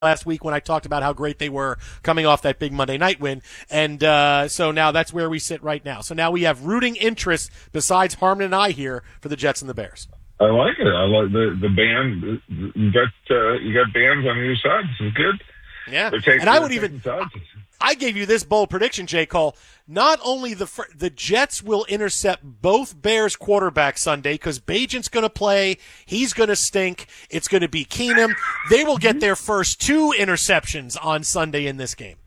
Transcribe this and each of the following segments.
last week when I talked about how great they were coming off that big Monday night win. And so now that's where we sit right now. So now we have rooting interest besides Harmon and I here for the Jets and the Bears. I like it. I like the band. You got bands on your side. This is good. Yeah, and I would even I gave you this bold prediction, J. Cole. Not only the Jets will intercept both Bears quarterbacks Sunday because Bagent's going to play. He's going to stink. It's going to be Keenum. They will get their first 2 interceptions on Sunday in this game.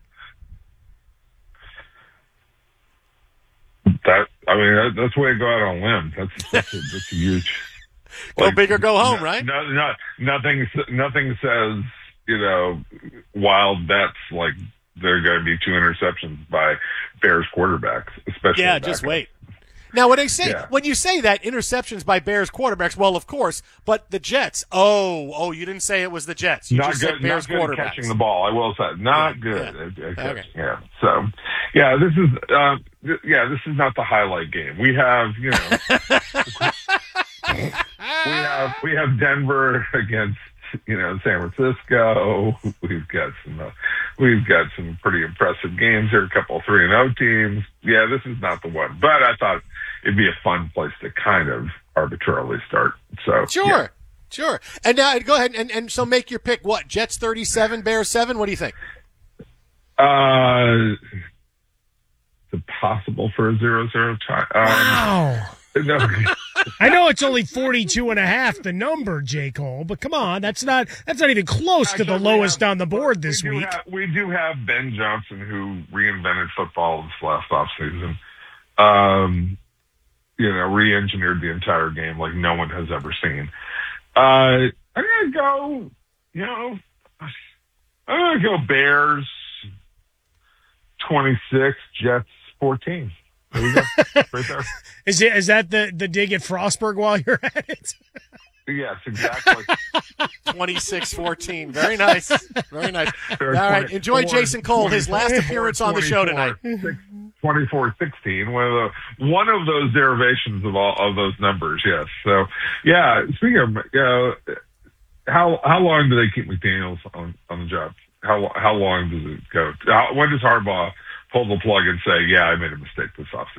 That's the way to go out on a limb. That's a huge. Go big or go home, right? Nothing says, wild bets like there are going to be 2 interceptions by Bears quarterbacks, especially. Yeah, just wait. Now, when you say that, interceptions by Bears quarterbacks, well, of course, but the Jets. Oh, you didn't say it was the Jets. You just said Bears not good quarterbacks. Catching the ball, I will say, not good. Okay. Yeah. So, this is not the highlight game. We have, we have Denver against San Francisco. We've got some pretty impressive games here. A couple 3-0 teams. Yeah, this is not the one, but I thought it'd be a fun place to kind of arbitrarily start. So sure. And now go ahead and so make your pick. What, Jets 37, Bears 7? What do you think? Is it possible for a 0-0 tie? Wow. No. I know it's only 42.5, the number, J. Cole, but come on, that's not even close to the lowest on the board this week. We do have Ben Johnson, who reinvented football this last offseason. Re-engineered the entire game like no one has ever seen. I'm gonna go Bears 26, Jets 14. There we go. Right there. Is that the dig at Frostburg while you're at it? Yes, exactly. 26-14. Very nice. Very nice. All right. Enjoy Jason Cole, his last appearance on the show tonight. 24-16. One of those derivations of all of those numbers, yes. So, yeah, speaking of, how long do they keep McDaniels on the job? How long does it go? When does Harbaugh pull the plug and say, yeah, I made a mistake this offseason?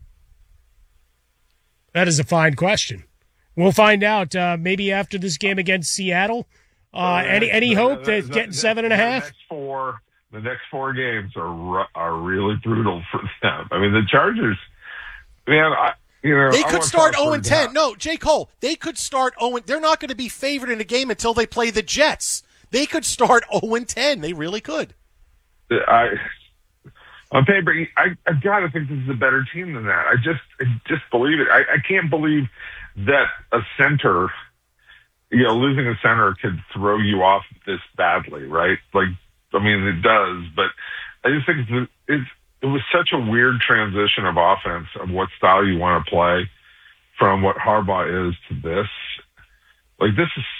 That is a fine question. We'll find out maybe after this game against Seattle. Any hope that getting 7.5? The next 4 games are really brutal for them. I mean, the Chargers, man, they could start 0-10. No, J. Cole, they could start 0. They're not going to be favored in a game until they play the Jets. They could start 0-10. They really could. On paper, I got to think this is a better team than that. I just believe it. I can't believe that a center, losing a center could throw you off this badly, right? It does, but I just think it was such a weird transition of offense of what style you want to play from what Harbaugh is to this. This is,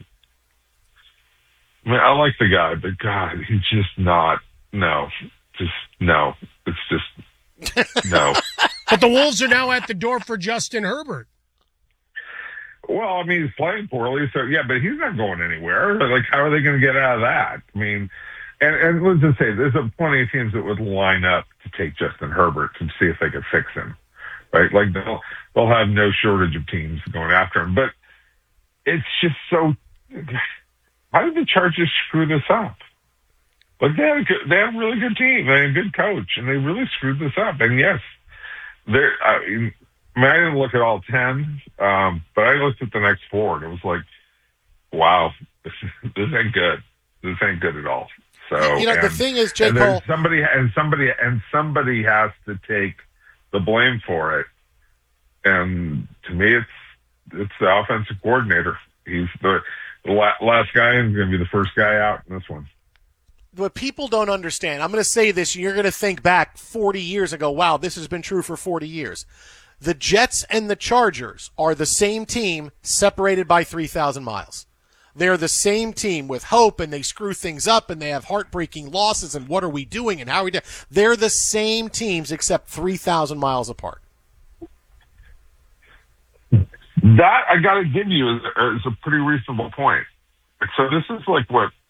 I like the guy, but God, he's just not, no. It's just no. But the Wolves are now at the door for Justin Herbert. Well, he's playing poorly, so yeah, but he's not going anywhere. How are they going to get out of that? And let's just say there's plenty of teams that would line up to take Justin Herbert to see if they could fix him, right? They'll have no shortage of teams going after him, but it's just so. How did the Chargers screw this up? They have a really good team, they have a good coach, and they really screwed this up. And yes, I didn't look at all 10, but I looked at the next 4, and it was like, wow, this ain't good. This ain't good at all. So the thing is, J. Cole, somebody has to take the blame for it. And to me, it's the offensive coordinator. He's the last guy, and he's going to be the first guy out in this one. What people don't understand, I'm going to say this, you're going to think back 40 years ago, wow, this has been true for 40 years. The Jets and the Chargers are the same team separated by 3,000 miles. They're the same team with hope, and they screw things up, and they have heartbreaking losses, and what are we doing, and how are we doing? They're the same teams except 3,000 miles apart. That, I got to give you, is a pretty reasonable point. So this is